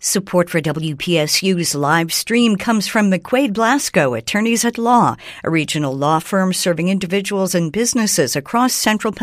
Support for WPSU's live stream comes from McQuaid Blasco, Attorneys at Law, a regional law firm serving individuals and businesses across central Pennsylvania.